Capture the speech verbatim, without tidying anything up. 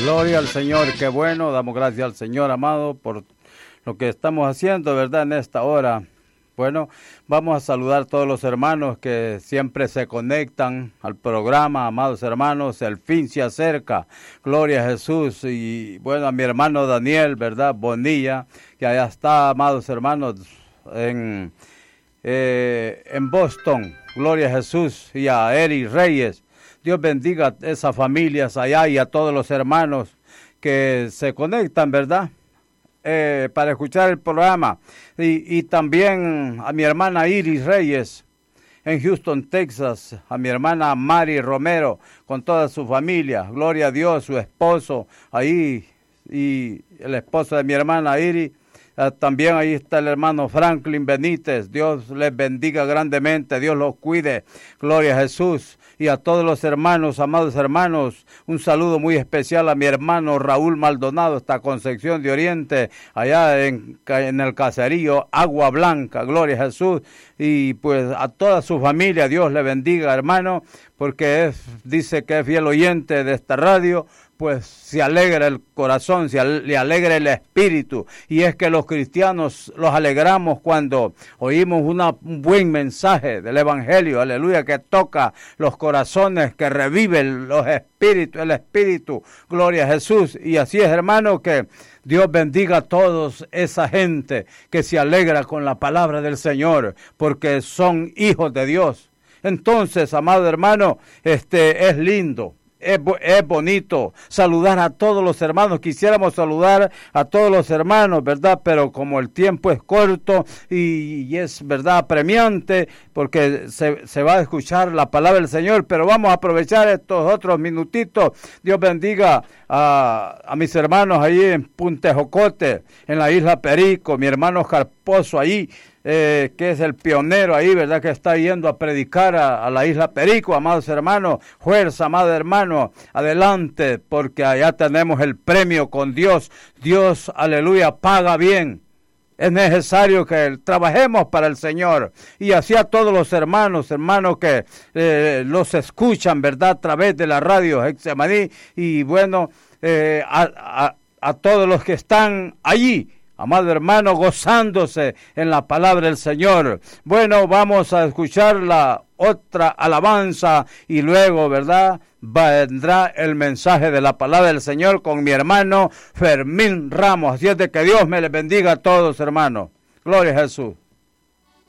Gloria al Señor, qué bueno, damos gracias al Señor, amado, por lo que estamos haciendo, ¿verdad?, en esta hora. Bueno, vamos a saludar a todos los hermanos que siempre se conectan al programa, amados hermanos, el fin se acerca, gloria a Jesús, y bueno, a mi hermano Daniel, ¿verdad?, Bonilla, que allá está, amados hermanos, en, eh, en Boston, gloria a Jesús, y a Eric Reyes. Dios bendiga a esas familias allá y a todos los hermanos que se conectan, ¿verdad?, eh, para escuchar el programa. Y, y también a mi hermana Iris Reyes en Houston, Texas, a mi hermana Mari Romero con toda su familia. Gloria a Dios, su esposo ahí y el esposo de mi hermana Iris. Uh, también ahí está el hermano Franklin Benítez. Dios les bendiga grandemente, Dios los cuide. Gloria a Jesús. Y a todos los hermanos, amados hermanos, un saludo muy especial a mi hermano Raúl Maldonado, hasta Concepción de Oriente, allá en, en el caserío Agua Blanca, gloria a Jesús. Y pues a toda su familia, Dios le bendiga, hermano, porque es, dice que es fiel oyente de esta radio. Pues se alegra el corazón, se ale, le alegra el espíritu. Y es que los cristianos los alegramos cuando oímos una, un buen mensaje del Evangelio, aleluya, que toca los corazones, que revive los espíritus, el espíritu, gloria a Jesús. Y así es, hermano, que Dios bendiga a todos esa gente que se alegra con la palabra del Señor, porque son hijos de Dios. Entonces, amado hermano, este es lindo. Es, es bonito saludar a todos los hermanos. Quisiéramos saludar a todos los hermanos, ¿verdad? Pero como el tiempo es corto y, y es, ¿verdad?, apremiante, porque se, se va a escuchar la palabra del Señor, pero vamos a aprovechar estos otros minutitos. Dios bendiga a, a mis hermanos ahí en Puntejocote, en la isla Perico, mi hermano Carposo ahí, Eh, que es el pionero ahí, ¿verdad?, que está yendo a predicar a, a la isla Perico, amados hermanos. Fuerza, amado hermano, adelante, porque allá tenemos el premio con Dios. Dios, aleluya, paga bien. Es necesario que trabajemos para el Señor. Y así a todos los hermanos, hermanos que eh, los escuchan, ¿verdad?, a través de la radio Hexemaní. Y bueno, eh, a, a, a todos los que están allí, amado hermano, gozándose en la palabra del Señor. Bueno, vamos a escuchar la otra alabanza y luego, ¿verdad?, vendrá el mensaje de la palabra del Señor con mi hermano Fermín Ramos. Así es de que Dios me les bendiga a todos, hermanos. Gloria a Jesús.